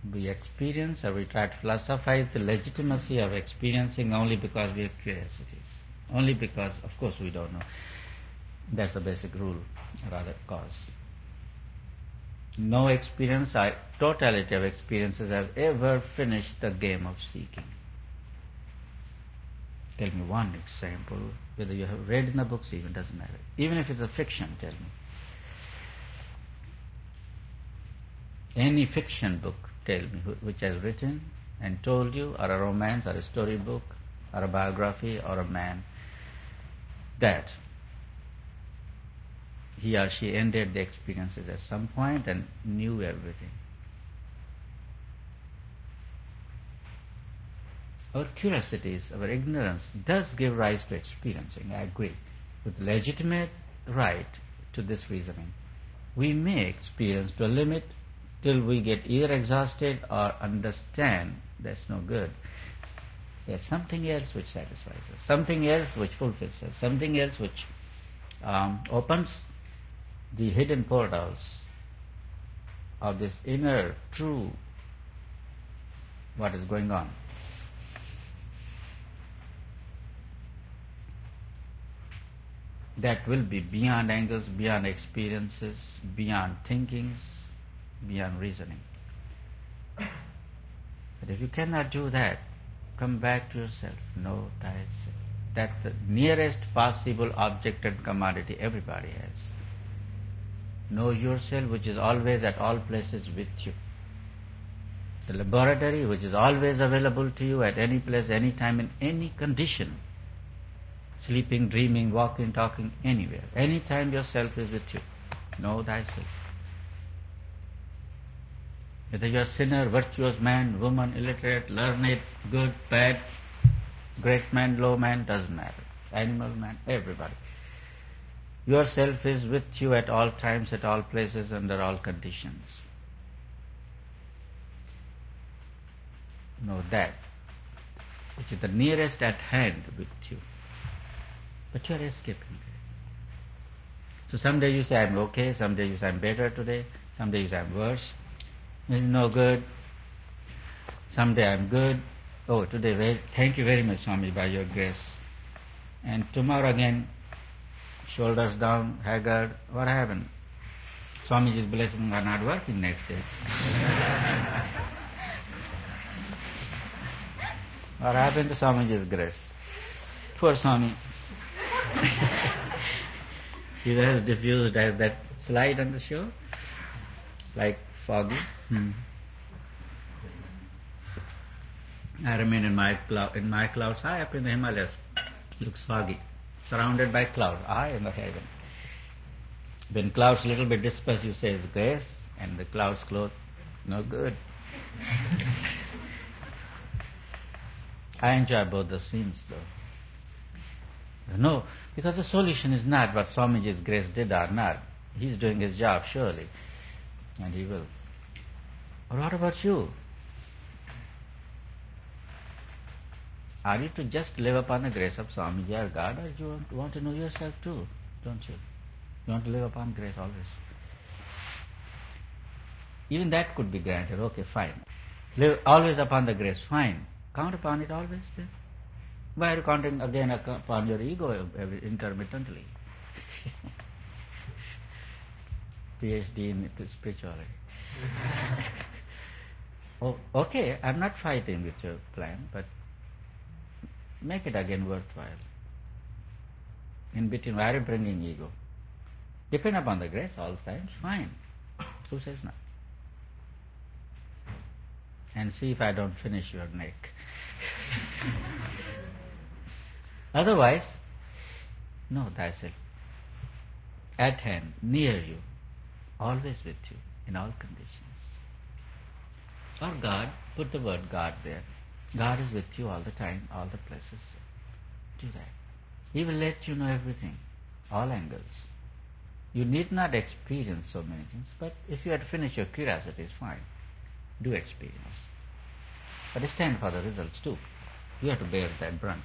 We experience or we try to philosophize the legitimacy of experiencing only because we have curiosities. Only because, of course, we don't know. That's the basic rule, rather cause. No experience or totality of experiences have ever finished the game of seeking. Tell me one example, whether you have read in the books, even doesn't matter. Even if it's a fiction, tell me. Any fiction book, tell me, which has written and told you, or a romance, or a storybook, or a biography, or a man, that he or she ended the experiences at some point and knew everything. Our curiosities, our ignorance does give rise to experiencing, I agree, with legitimate right to this reasoning. We may experience to a limit till we get either exhausted or understand that's no good. There's something else which satisfies us, something else which fulfills us, something else which opens the hidden portals of this inner, true, what is going on. That will be beyond angles, beyond experiences, beyond thinkings, beyond reasoning. But if you cannot do that, come back to yourself. Know thyself. That's the nearest possible object and commodity everybody has. Know yourself, which is always at all places with you. The laboratory, which is always available to you at any place, any time, in any condition. Sleeping, dreaming, walking, talking, anywhere. Any time yourself is with you. Know thyself. Whether you are sinner, virtuous man, woman, illiterate, learned, good, bad, great man, low man, doesn't matter. Animal man, everybody. Yourself is with you at all times, at all places, under all conditions. Know that, which is the nearest at hand with you. But you are escaping it. So some day you say, I'm okay, some day you say, I'm better today, some day you say, I'm worse. It's no good. Someday I'm good. Oh, today, thank you very much, Swami, by your grace. And tomorrow again, shoulders down, haggard. What happened? Swamiji's blessings are not working next day. What happened to Swamiji's grace? Poor Swami. He was diffused as that slide on the shore, like foggy. I remain in my clouds high up in the Himalayas. Looks foggy, surrounded by clouds, high in the heaven. When clouds a little bit disperse, you say it's grace, and the clouds close, no good. I enjoy both the scenes though. No, because the solution is not what Swamiji's grace did or not. He's doing his job surely, and he will. Or what about you? Are you to just live upon the grace of Swamiji or God, or you want to know yourself too, don't you? You want to live upon grace always. Even that could be granted. Okay, fine. Live always upon the grace, fine. Count upon it always then. Why are you counting again upon your ego intermittently? PhD in spirituality. Oh, okay, I'm not fighting with your plan, but make it again worthwhile. In between, why are you bringing ego? Depend upon the grace all the time, fine. Who says not? And see if I don't finish your neck. Otherwise, know thyself. At hand, near you, always with you, in all conditions. Or God, put the word God there. God is with you all the time, all the places. Do that. He will let you know everything, all angles. You need not experience so many things, but if you had finished your curiosity, it's fine. Do experience. But stand for the results too. You have to bear that brunt.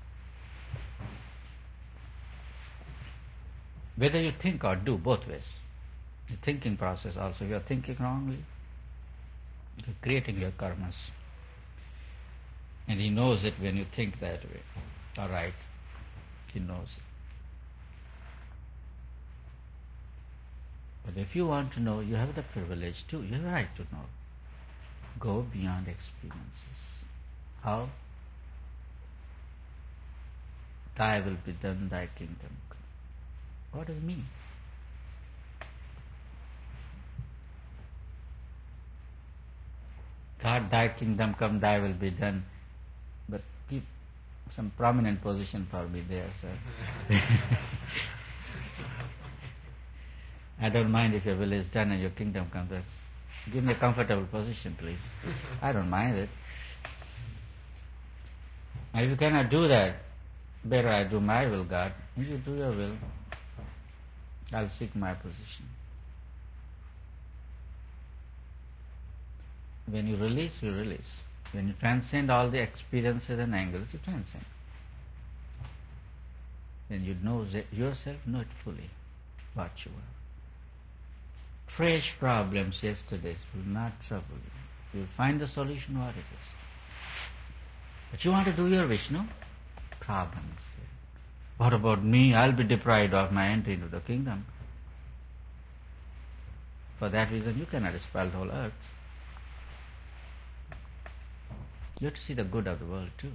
Whether you think or do, both ways. The thinking process also, you are thinking wrongly, You're creating your karmas. And he knows it when you think that way. Alright, he knows it. But if you want to know, you have the privilege too. You have the right to know. Go beyond experiences. How? Thy will be done, thy kingdom come. What does it mean? God, thy kingdom come, thy will be done. But keep some prominent position for me there, sir. I don't mind if your will is done and your kingdom comes. Give me a comfortable position, please. I don't mind it. And if you cannot do that, better I do my will, God. If you do your will, I'll seek my position. When you release, you release. When you transcend all the experiences and angles, you transcend. When you know yourself, know it fully, what you are. Fresh problems yesterday's will not trouble you. You'll find the solution what it is. But you want to do your wish, no? Problems. What about me? I'll be deprived of my entry into the kingdom. For that reason, you cannot spoil the whole earth. You have to see the good of the world too.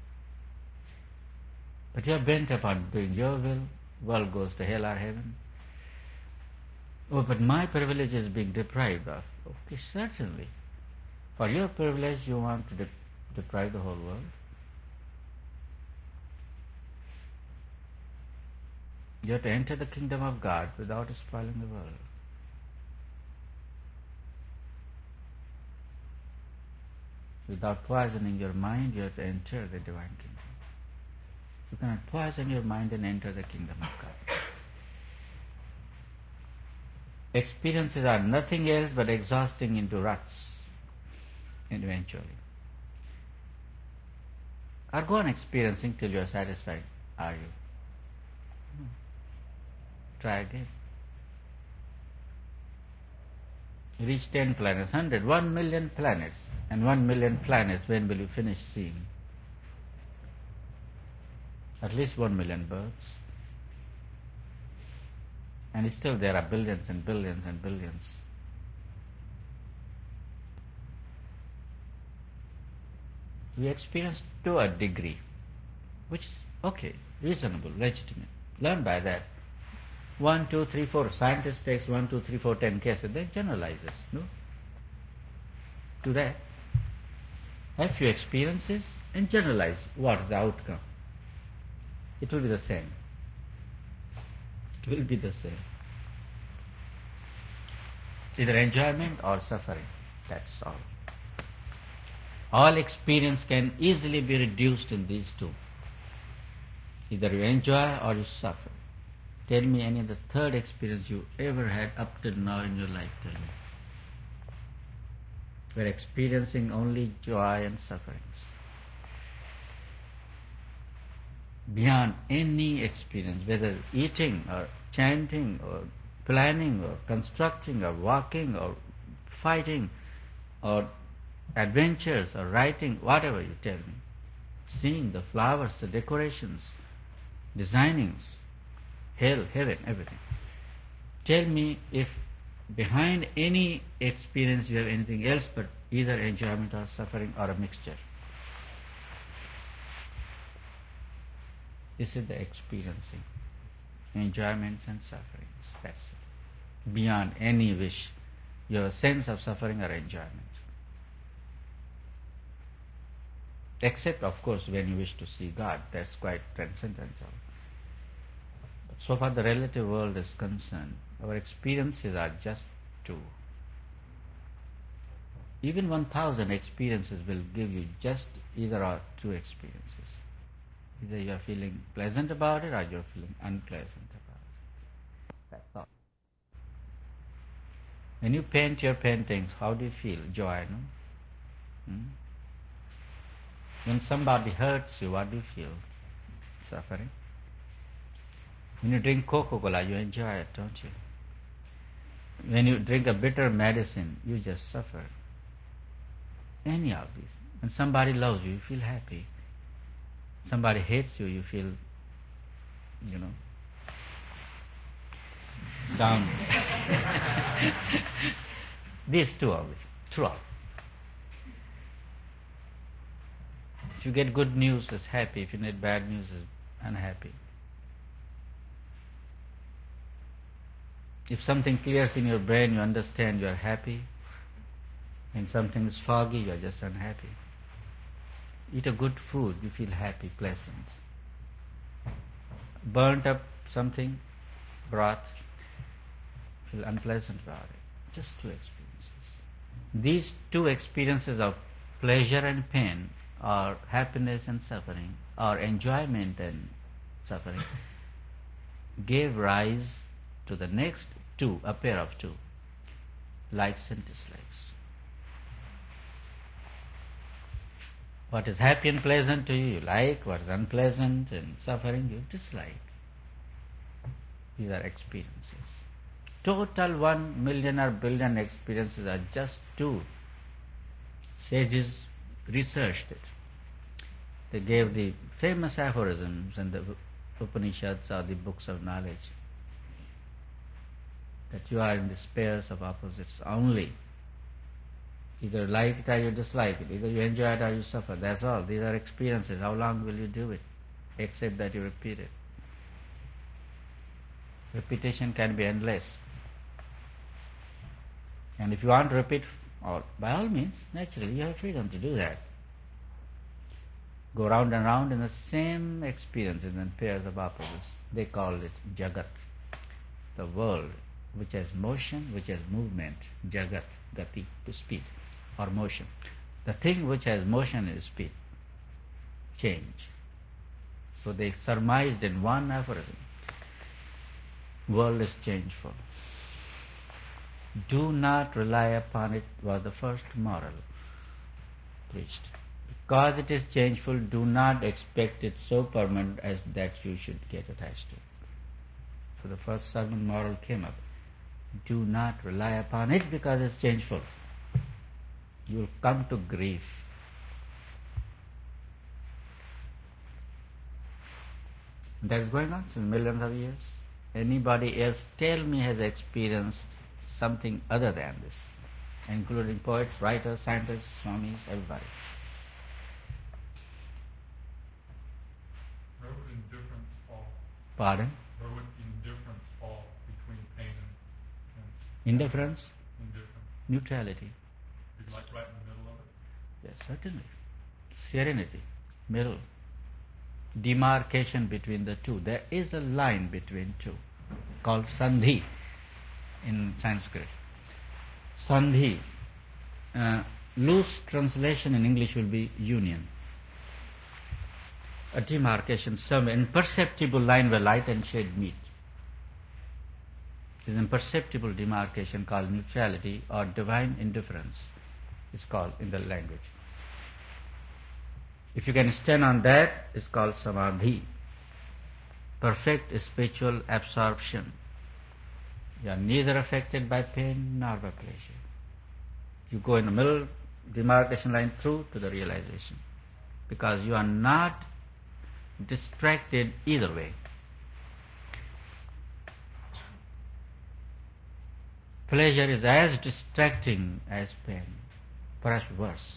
But you are bent upon doing your will, world goes to hell or heaven. Oh, but my privilege is being deprived of. Okay, certainly. For your privilege, you want to deprive the whole world. You have to enter the kingdom of God without spoiling the world. Without poisoning your mind, you have to enter the divine kingdom. You cannot poison your mind and enter the kingdom of God. Experiences are nothing else but exhausting into ruts, and eventually. Or go on experiencing till you are satisfied. Are you? No. Try again. Reach 10 planets, 100, 1 million planets. And 1 million planets, when will you finish seeing? At least 1 million birds. And still there are billions and billions and billions. We experience to a degree, which is okay, reasonable, legitimate. Learn by that. 1, 2, 3, 4. Scientist takes 1, 2, 3, 4, 10 cases. Then generalizes. No? Do that. Have few experiences and generalize what is the outcome. It will be the same. It will be the same. Either enjoyment or suffering. That's all. All experience can easily be reduced in these two. Either you enjoy or you suffer. Tell me any of the third experience you ever had up till now in your life. Tell me. We're experiencing only joy and sufferings. Beyond any experience, whether eating or chanting or planning or constructing or walking or fighting or adventures or writing, whatever you tell me. Seeing the flowers, the decorations, designings, hell, heaven, everything. Tell me if behind any experience you have anything else but either enjoyment or suffering or a mixture. This is the experiencing. Enjoyments and sufferings. That's it. Beyond any wish, your sense of suffering or enjoyment. Except, of course, when you wish to see God. That's quite transcendental. But so far the relative world is concerned, our experiences are just two. Even 1,000 experiences will give you just either or two experiences. Either you are feeling pleasant about it or you are feeling unpleasant about it. That's all. When you paint your paintings, how do you feel? Joy, no? When somebody hurts you, what do you feel? Suffering. When you drink Coca-Cola, you enjoy it, don't you? When you drink a bitter medicine, you just suffer. Any of these. When somebody loves you, you feel happy. Somebody hates you, you feel, down. These two are true. If you get good news, it's happy. If you get bad news, it's unhappy. If something clears in your brain, you understand, you are happy. When something is foggy, you are just unhappy. Eat a good food, you feel happy, pleasant. Burnt up something, broth, feel unpleasant about it. Just two experiences. These two experiences of pleasure and pain, or happiness and suffering, or enjoyment and suffering, gave rise to the next two, a pair of two, likes and dislikes. What is happy and pleasant to you, you like. What is unpleasant and suffering, you dislike. These are experiences. Total 1 million or billion experiences are just two. Sages researched it. They gave the famous aphorisms in the Upanishads or the books of knowledge, that you are in the pairs of opposites only. Either like it or you dislike it. Either you enjoy it or you suffer. That's all. These are experiences. How long will you do it? Except that you repeat it. Repetition can be endless. And if you want to repeat, by all means, naturally, you have freedom to do that. Go round and round in the same experiences in pairs of opposites. They call it Jagat, the world, which has motion, which has movement. Jagat, gati, to speed, or motion. The thing which has motion is speed, change. So they surmised in one aphorism, world is changeful. Do not rely upon it, was the first moral preached. Because it is changeful, do not expect it so permanent as that you should get attached to it. So the first sermon moral came up. Do not rely upon it because it's changeful. You will come to grief. That is going on since millions of years. Anybody else, tell me, has experienced something other than this, including poets, writers, scientists, swamis, everybody. Where would indifference fall? Pardon? Where would indifference fall between pain and Indifference? Indifference. Neutrality. Be like right in the middle of it? Yes, certainly. Serenity, middle. Demarcation between the two. There is a line between two called Sandhi in Sanskrit. Sandhi. Loose translation in English will be union. A demarcation, some imperceptible line where light and shade meet. It is an imperceptible demarcation called neutrality, or divine indifference is called in the language. If you can stand on that, it's called samadhi. Perfect spiritual absorption. You are neither affected by pain nor by pleasure. You go in the middle demarcation line through to the realization, because you are not distracted either way. Pleasure is as distracting as pain, perhaps worse.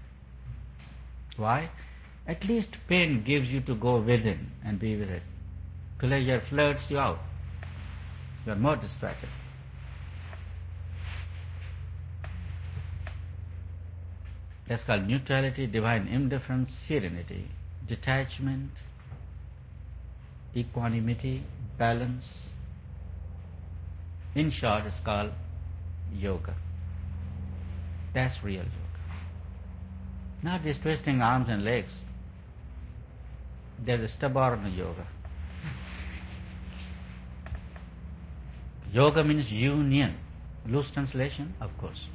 Why? At least pain gives you to go within and be with it. Pleasure flirts you out. You are more distracted. That's called neutrality, divine indifference, serenity, detachment, equanimity, balance. In short, it's called yoga. That's real yoga. Not this twisting arms and legs. There's a Sthabharana yoga. Yoga means union. Loose translation, of course.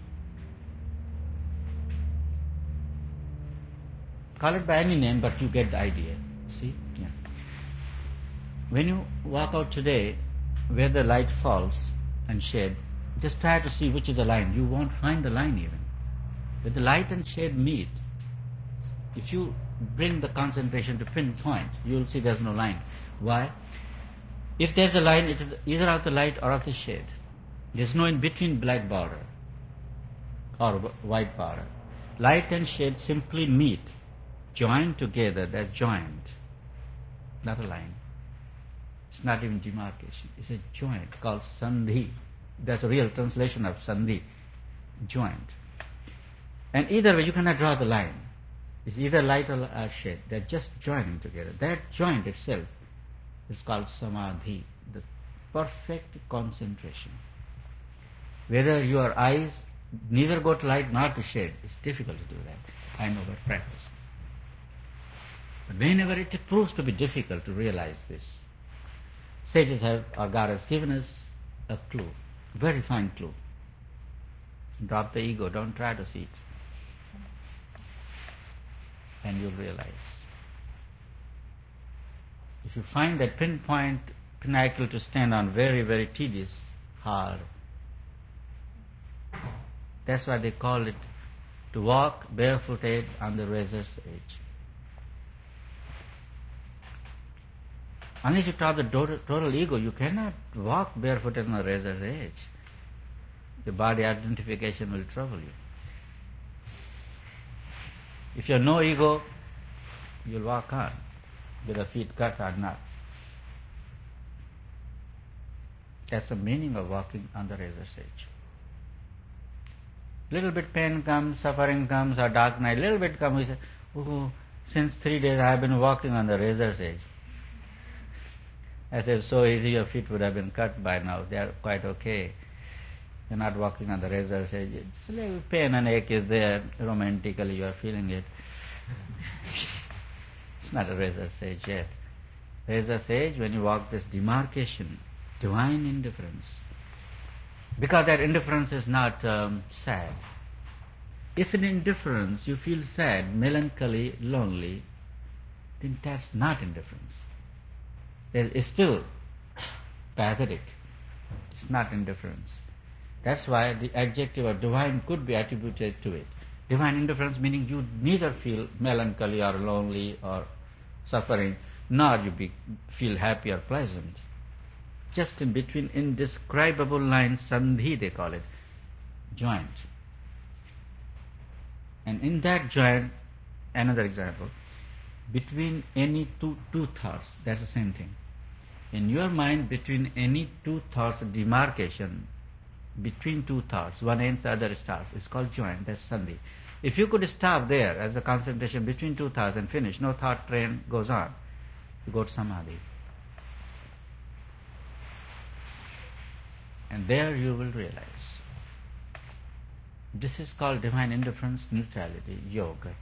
Call it by any name, but you get the idea. See? Yeah. When you walk out today, where the light falls and shade, just try to see which is the line. You won't find the line even. When the light and shade meet, if you bring the concentration to pinpoint, you will see there's no line. Why? If there's a line, it is either of the light or of the shade. There's no in between black border or white border. Light and shade simply meet, join together, they're joined, not a line. It's not even demarcation, it's a joint called sandhi. That's a real translation of sandhi, joint. And either way, you cannot draw the line. It's either light or shade. They're just joining together. That joint itself is called samadhi, the perfect concentration. Whether your eyes neither go to light nor to shade, it's difficult to do that. I know by practice. But whenever it proves to be difficult to realize this, sages have, or God has given us a clue, very fine clue. Drop the ego, don't try to see it. And you'll realize. If you find that pinnacle to stand on, very, very tedious, hard. That's why they call it to walk barefooted on the razor's edge. Unless you drop the total ego, you cannot walk barefooted on the razor's edge. The body identification will trouble you. If you have no ego, you'll walk on, with the feet cut or not. That's the meaning of walking on the razor's edge. Little bit pain comes, suffering comes, or dark night, little bit comes, we say, oh, since 3 days I have been walking on the razor's edge. As if so easy your feet would have been cut by now. They are quite okay. You're not walking on the razor's edge. It's a little pain and ache is there. Romantically you are feeling it. It's not a razor's edge yet. Razor's edge, when you walk this demarcation, divine indifference. Because that indifference is not sad. If in indifference you feel sad, melancholy, lonely, then that's not indifference. It's still pathetic. It's not indifference. That's why the adjective of divine could be attributed to it. Divine indifference meaning you neither feel melancholy or lonely or suffering, nor you feel happy or pleasant. Just in between indescribable lines, sandhi they call it, joint. And in that joint, another example, between any two thoughts, that's the same thing. In your mind, between any two thoughts, demarcation, between two thoughts, one ends, the other starts, it's called joint, that's sandhi. If you could stop there as a concentration between two thoughts and finish, no thought train goes on, you go to samadhi. And there you will realize. This is called divine indifference, neutrality, yoga.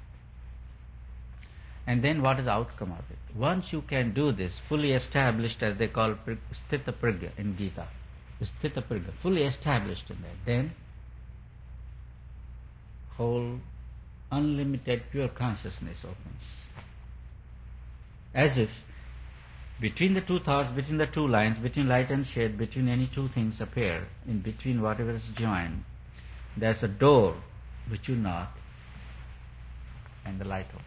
And then what is the outcome of it? Once you can do this, fully established, as they call sthita pragya in Gita, sthita pragya, fully established in that, then whole unlimited pure consciousness opens. As if between the two thoughts, between the two lines, between light and shade, between any two things appear, in between whatever is joined, there's a door which you knock and the light opens.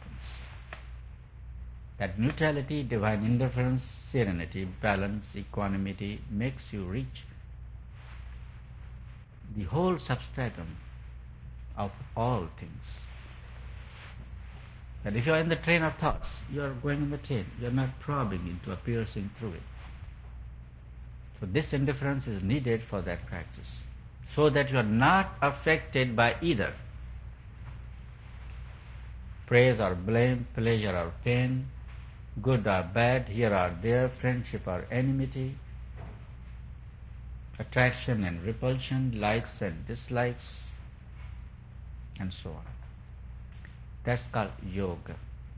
That neutrality, divine indifference, serenity, balance, equanimity makes you reach the whole substratum of all things. That if you are in the train of thoughts, you are going in the train, you are not probing into or piercing through it. So this indifference is needed for that practice, so that you are not affected by either praise or blame, pleasure or pain, good or bad, here or there, friendship or enmity, attraction and repulsion, likes and dislikes, and so on. That's called yoga.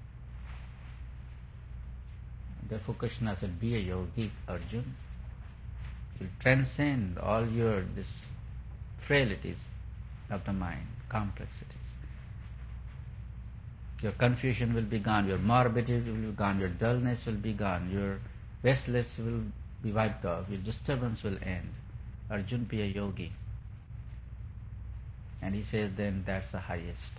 Therefore Krishna said, be a yogi, Arjuna. You transcend all your this frailties of the mind, complexities. Your confusion will be gone, your morbidity will be gone, your dullness will be gone, your restlessness will be wiped off, your disturbance will end. Arjuna, be a yogi. And he says, then that's the highest.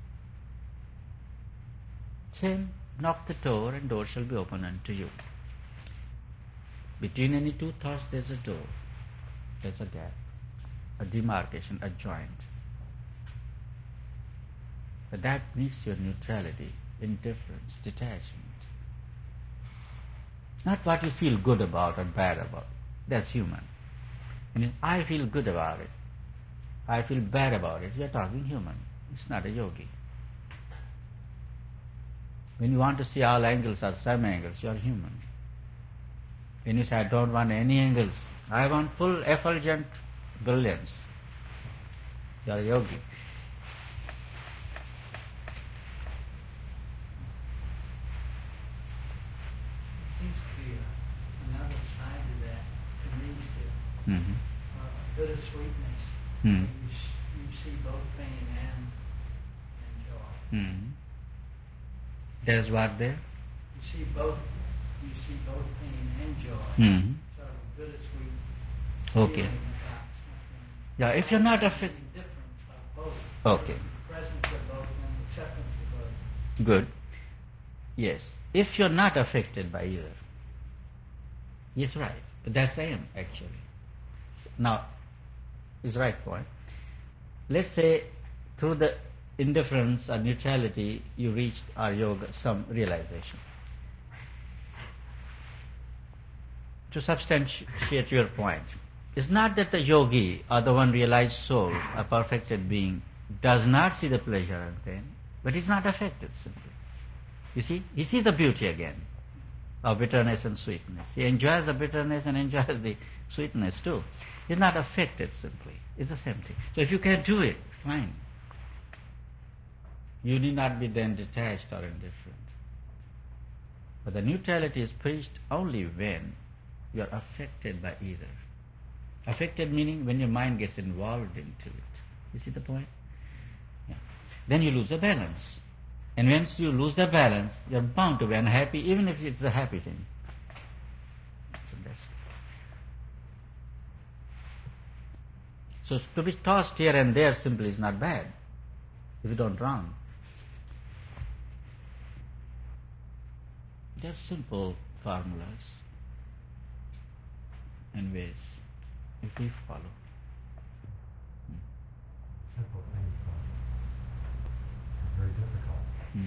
Same, knock the door and door shall be open unto you. Between any two thoughts there's a door, there's a gap, a demarcation, a joint. But that needs your neutrality, indifference, detachment. Not what you feel good about or bad about. That's human. And if I feel good about it, I feel bad about it, you're talking human. It's not a yogi. When you want to see all angles or some angles, you're human. When you say, I don't want any angles, I want full effulgent brilliance, you're a yogi. Seems to be another side to that, to me, to Mm-hmm. bittersweetness. Mm. You see both pain and joy. Mm-hmm. There's what there? You see both pain and joy. Mm-hmm. Sort of bittersweet. Okay. feeling about something. Yeah, if you're not affected. Difference of both. Okay. The presence of both and acceptance of both. Good. Yes. If you're not affected by either, he's right. But that's the aim, actually. Now, his right point. Let's say through the indifference or neutrality you reached our yoga some realization. To substantiate your point, it's not that the yogi or the one realized soul, a perfected being, does not see the pleasure and pain, but he's not affected simply. You see, he sees the beauty again of bitterness and sweetness. He enjoys the bitterness and enjoys the sweetness too. He's not affected simply. It's the same thing. So if you can do it, fine. You need not be then detached or indifferent. But the neutrality is preached only when you are affected by either. Affected meaning when your mind gets involved into it. You see the point? Yeah. Then you lose the balance. And once you lose the balance, you're bound to be unhappy, even if it's a happy thing. So that's it. So to be tossed here and there simply is not bad, if you don't wrong. They're simple formulas and ways, if we follow. Simple things, but very difficult.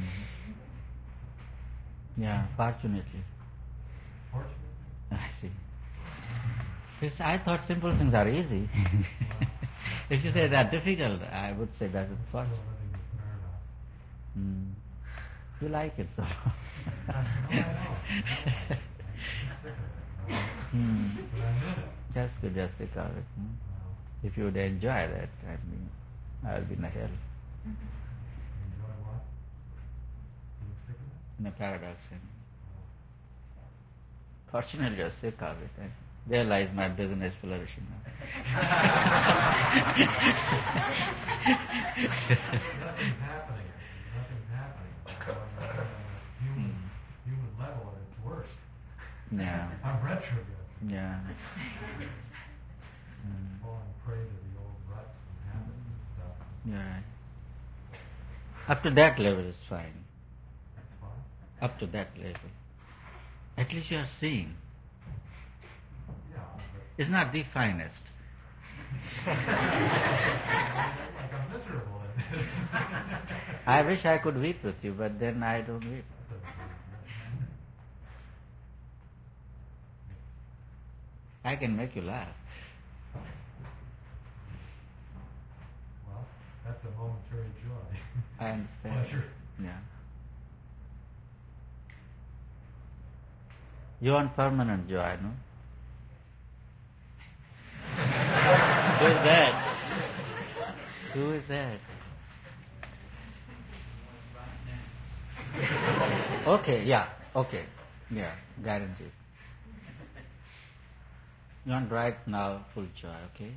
Yeah, fortunately. Fortunately, I see. Because I thought simple things are easy. If you say they're difficult, I would say that's the first. still living with paradox. You like it so. No, I don't. But I meant it. That's good, just take out it. If you would enjoy that, I will be in the hell. Enjoy what? You sick of it? In a paradox. Fortunately, you're sick of it. And there lies my business flourishing now. Nothing's happening. Nothing's happening. On a human level, at its worst. Yeah. I'm retrograde. Yeah. Falling prey to the old ruts and habits and stuff. Yeah. Up to that level is fine. That's fine. Up to that level. At least you are seeing. Yeah, but It's not the finest. like I'm miserable in it. I wish I could weep with you, but then I don't weep. I can make you laugh. Well, that's a momentary joy. I understand. Pleasure. Yeah. You want permanent joy, no? Who is that? Who is that? Okay, yeah, okay. Yeah, guaranteed. You want right now full joy, okay?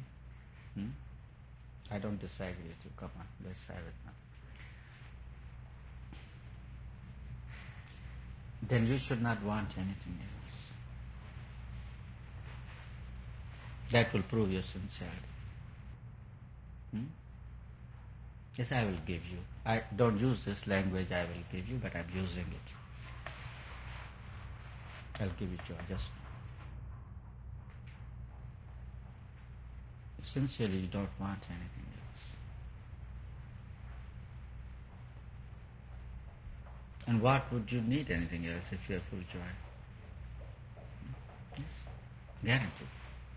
I don't disagree with you. Come on, let's have it now. Then you should not want anything else. That will prove your sincerity. Yes, I will give you. I don't use this language, I will give you, but I'm using it. I'll give you joy just now. Sincerely, you don't want anything else. And what would you need anything else if you have full joy? Yes, guaranteed.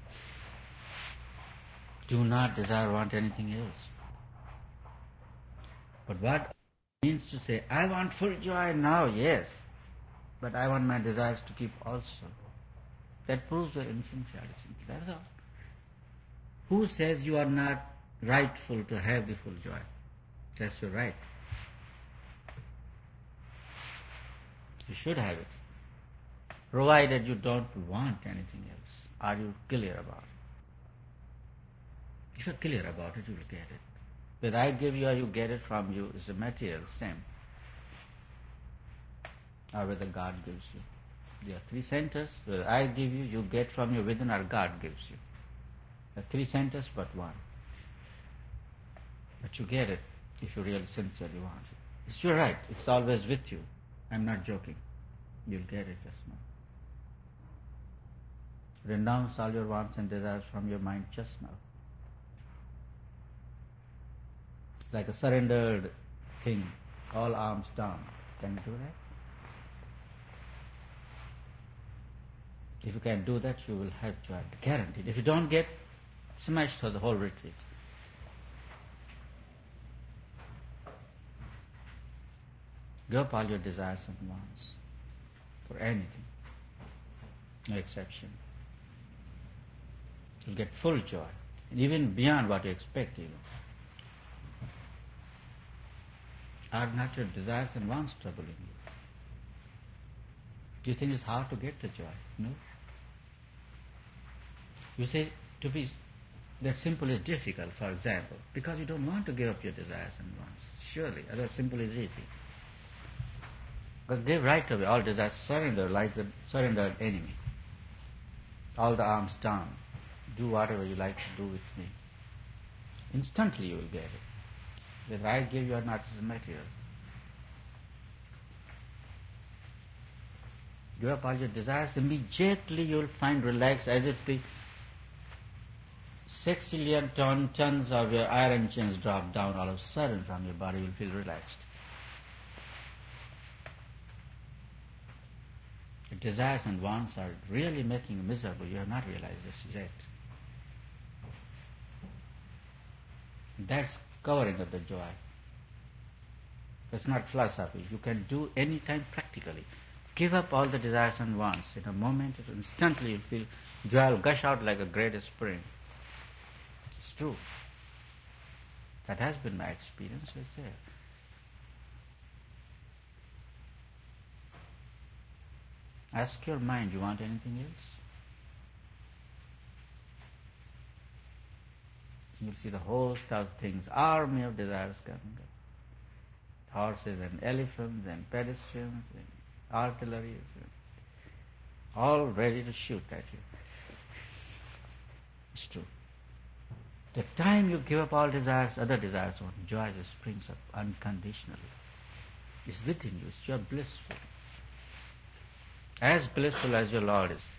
Do not desire, want anything else. But what means to say, I want full joy now, yes, but I want my desires to keep also. That proves your insincerity. That's all. Who says you are not rightful to have the full joy? That's your right. You should have it, provided you don't want anything else. Are you clear about it? If you're clear about it, you will get it. Whether I give you or you get it from you is a material, same. Or whether God gives you. There are three centers. Whether I give you, you get from your within, or God gives you. There are three centers but one. But you get it if you really sincerely want it. It's your right. It's always with you. I'm not joking. You'll get it just now. Renounce all your wants and desires from your mind just now. Like a surrendered king, all arms down. Can you do that? If you can do that, you will have joy, guaranteed. If you don't get, smash for the whole retreat. Give up all your desires and wants for anything, no exception. You'll get full joy, and even beyond what you expect even. Are not your desires and wants troubling you? Do you think it's hard to get the joy? No. You say to be that simple is difficult, for example, because you don't want to give up your desires and wants. Surely, otherwise simple is easy. But give right away all desires, surrender like the surrendered enemy. All the arms down. Do whatever you like to do with me. Instantly you will get it. Whether I give you or not is material. Give up all your desires, immediately you will find relaxed as if the 6 million tons of your iron chains drop down all of a sudden from your body. You will feel relaxed. Your desires and wants are really making you miserable. You have not realized this yet. That's covering of the joy. That's not philosophy. You can do any time practically. Give up all the desires and wants. In a moment, instantly you feel joy will gush out like a great spring. It's true. That has been my experience. It's there. Ask your mind, you want anything else? You'll see the host of things, army of desires coming up. Horses and elephants and pedestrians and artillery, all ready to shoot at you. It's true. The time you give up all desires, other desires, joy just springs up unconditionally. It's within you. You're blissful. As blissful as your Lord is.